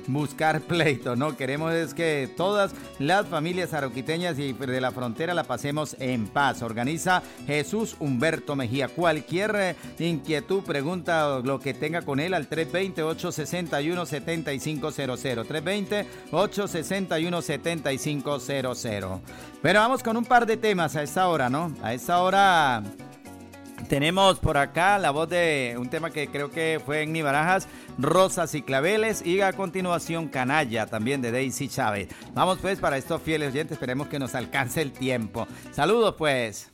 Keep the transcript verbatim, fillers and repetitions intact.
buscar pleito, ¿no? Queremos es que todas las familias arauquiteñas y de la frontera la pasemos en paz. Organiza Jesús Humberto Mejía. Cualquier eh, inquietud, pregunta o lo que tenga con él al tres dos cero, ocho seis uno, siete cinco cero cero. tres dos cero, ocho seis uno, siete cinco cero cero. Pero vamos con un par de temas a esta hora, ¿no? A esta hora tenemos por acá la voz de un tema que creo que fue en Barajas, Rosas y Claveles, y a continuación Canalla, también de Daisy Chávez. Vamos pues para estos fieles oyentes, esperemos que nos alcance el tiempo. Saludos pues.